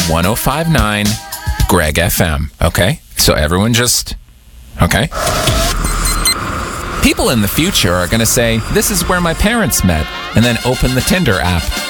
1059 Greg FM. Okay? So everyone just... Okay? People in the future are going to say, this is where my parents met, and then open the Tinder app.